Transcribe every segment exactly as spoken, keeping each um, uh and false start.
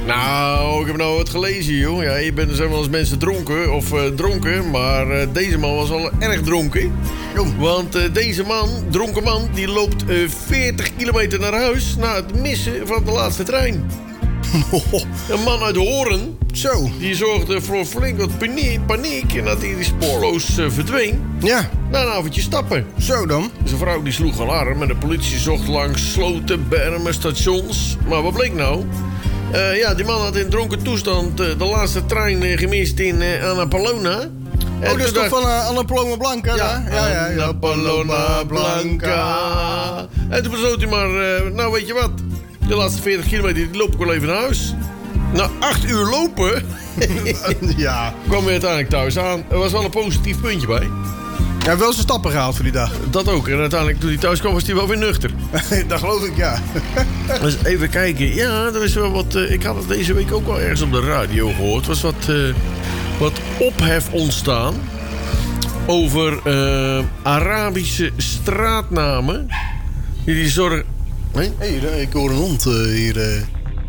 Nou, ik heb nou wat gelezen, joh. Ja, je bent, er zijn wel eens mensen dronken of uh, dronken, maar uh, deze man was al erg dronken. Jo. Want uh, deze man, dronken man, die loopt uh, veertig kilometer naar huis na het missen van de laatste trein. Een man uit Hoorn, Zo. die zorgde voor flink wat paniek, paniek en dat hij spoorloos uh, verdween. Ja, Na een avondje stappen. zo dan. Dus een vrouw die sloeg alarm en de politie zocht langs sloten, bermen, stations. Maar wat bleek nou? Uh, ja, die man had in dronken toestand uh, de laatste trein uh, gemist in uh, Annapolona. Oh, dat is toch van uh, Anna Paloma Blanca? Ja, daar? ja, ja, ja. Anna Paloma Blanca. En toen besloot hij maar, uh, nou weet je wat? De laatste veertig kilometer die loop ik wel even naar huis. Na acht uur lopen Ja. kwam hij uiteindelijk thuis aan. Er was wel een positief puntje bij. Ja, wel zijn stappen gehaald voor die dag. Dat ook. En uiteindelijk toen hij thuis kwam was hij wel weer nuchter. Dat geloof ik, ja. Dus even kijken. Ja, er is wel wat... Uh, ik had het deze week ook wel ergens op de radio gehoord. Er was wat, uh, wat ophef ontstaan over uh, Arabische straatnamen. Die, die zorgen... Nee? Hey, ik hoor een hond uh, hier. Uh...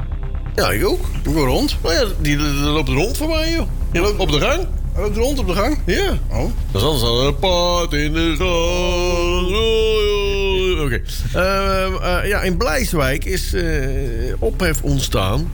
Ja, ik ook. Ik hoor een hond. Nou ja, die, er loopt een hond voorbij, joh. Die loopt op de gang. Er loopt een hond op de gang? Ja. Oh. Dat is anders dan een paard in de gang. Oké. Okay. Uh, uh, ja, in Blijswijk is uh, ophef ontstaan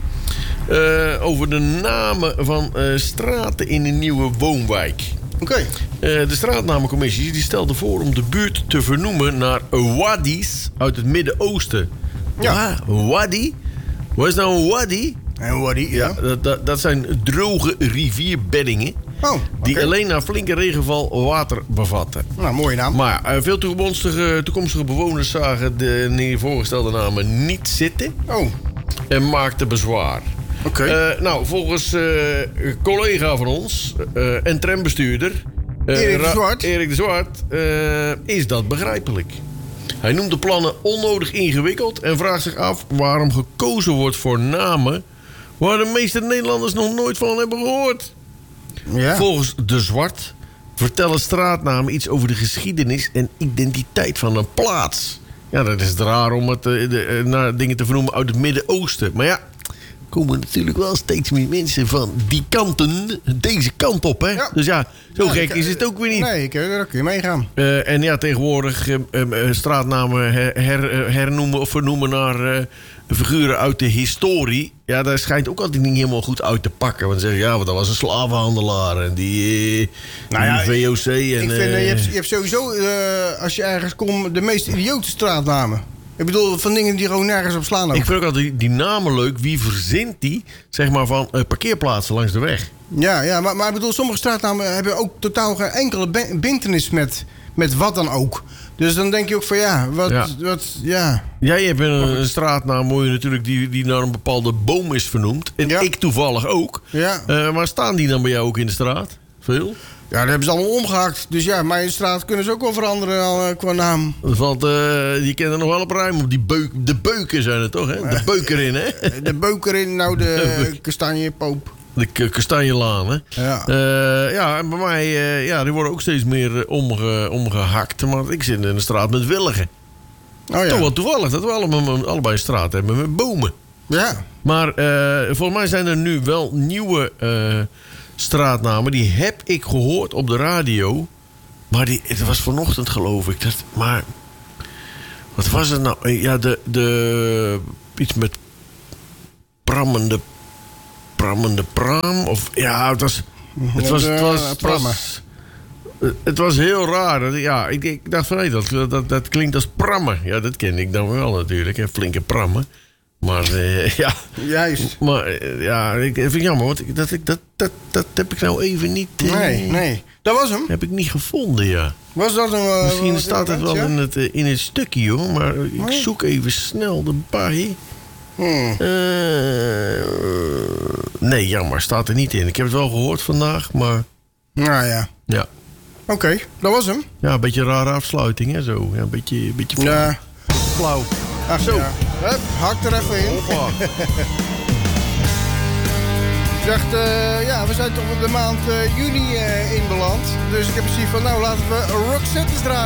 uh, over de namen van uh, straten in een nieuwe woonwijk. Oké. Okay. Uh, de straatnamencommissie die stelde voor om de buurt te vernoemen naar wadis uit het Midden-Oosten. Ja. Ah, wadi? Wat is nou een wadi? En wadi, ja. Ja, dat, dat, dat zijn droge rivierbeddingen. Oh, okay. Die alleen na flinke regenval water bevatten. Nou, mooie naam. Maar uh, veel toekomstige, toekomstige bewoners zagen de hier voorgestelde namen niet zitten. Oh. En maakten bezwaar. Oké. Okay. Uh, nou, volgens uh, een collega van ons uh, en trambestuurder... Uh, Erik de Zwart. Erik de Zwart uh, is dat begrijpelijk. Hij noemt de plannen onnodig ingewikkeld en vraagt zich af waarom gekozen wordt voor namen waar de meeste Nederlanders nog nooit van hebben gehoord. Ja. Volgens de Zwart vertellen straatnamen iets over de geschiedenis en identiteit van een plaats. Ja, dat is het raar om het, de, de, naar dingen te vernoemen uit het Midden-Oosten. Maar ja, er komen natuurlijk wel steeds meer mensen van die kanten, deze kant op, hè? Ja. Dus ja, zo ja, gek ik, is het ook weer niet. Nee, ik, daar kun je meegaan. Uh, en ja, tegenwoordig uh, uh, straatnamen her, her, hernoemen of vernoemen naar uh, figuren uit de historie. Ja, daar schijnt ook altijd niet helemaal goed uit te pakken. Want ze zeggen, ja, want dat was een slavenhandelaar en die, uh, nou ja, die V O C. En, ik vind, uh, je, hebt, je hebt sowieso, uh, als je ergens komt, de meest idiote straatnamen. Ik bedoel, van dingen die gewoon nergens op slaan ook. Ik vind ook altijd die, die namen leuk. Wie verzint die, zeg maar, van uh, parkeerplaatsen langs de weg? Ja, ja maar, maar ik bedoel, sommige straatnamen hebben ook totaal geen enkele bintenis met, met wat dan ook. Dus dan denk je ook van, ja, wat, ja. wat ja. Ja, je hebt een, een straatnaam, mooi natuurlijk, die, die naar een bepaalde boom is vernoemd. En ja. ik toevallig ook. Ja. Uh, maar staan die dan bij jou ook in de straat? Veel? Ja, dat hebben ze allemaal omgehakt. Dus ja, mijn straat kunnen ze ook wel veranderen uh, qua naam. Want uh, die kennen nog wel op ruim op die beuk, de beuken zijn het toch, hè? De beukerin, hè? De beukerin, nou de kastanjepoop. De k- kastanjelaan, hè? Ja. Uh, ja, en bij mij, uh, ja, die worden ook steeds meer uh, omge, omgehakt. Maar ik zit in een straat met willigen. Oh ja. Toch wel toevallig dat we allebei, allebei een straat hebben met bomen. Ja. Maar uh, volgens mij zijn er nu wel nieuwe... Uh, straatnamen, die heb ik gehoord op de radio. Maar die, het was vanochtend, geloof ik. Dat, maar wat was het nou? Ja, de, de iets met prammende prammende praam of ja, het was het was het was, het was, het was, het was heel raar. Ja, ik, ik dacht van nee, dat, dat dat klinkt als prammen. Ja, dat ken ik dan wel natuurlijk, hè, flinke prammen. Maar uh, ja, juist. Maar uh, ja, ik vind het jammer, want ik, dat, ik, dat, dat, dat heb ik nou even niet. Uh, nee, nee. Dat was hem. Heb ik niet gevonden, ja. Was dat een. Uh, Misschien staat het wel ja? in, het, uh, in het stukje, hoor. Maar ik nee. zoek even snel erbij. Hmm. Uh, nee, jammer, staat er niet in. Ik heb het wel gehoord vandaag, maar. Nou ja. Ja. Oké, okay, dat was hem. Ja, een beetje een rare afsluiting, hè, zo. Ja, een beetje, een beetje flauw. Ja. Flauw. Ach zo. Ja. Hup, hak er even in. Ik dacht, uh, ja, we zijn toch de maand uh, juni uh, inbeland. Dus ik heb zoiets van, nou, laten we Roxette eens draaien.